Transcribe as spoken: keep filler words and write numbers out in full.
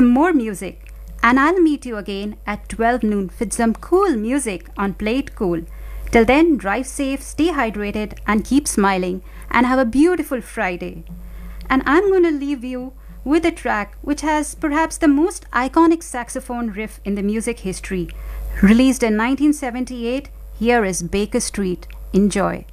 some more music. And I'll meet you again at twelve noon with some cool music on Play It Cool. Till then, drive safe, stay hydrated, and keep smiling, and have a beautiful Friday. And I'm going to leave you with a track which has perhaps the most iconic saxophone riff in the music history. Released in nineteen seventy-eight, here is Baker Street. Enjoy.